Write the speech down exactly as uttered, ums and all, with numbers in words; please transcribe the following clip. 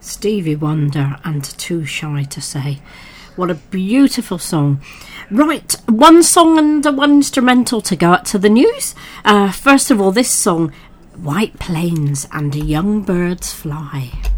Stevie Wonder and Too Shy to Say. What a beautiful song. Right, one song and one instrumental to go out to the news. Uh, first of all, this song, White Plains and Young Birds Fly.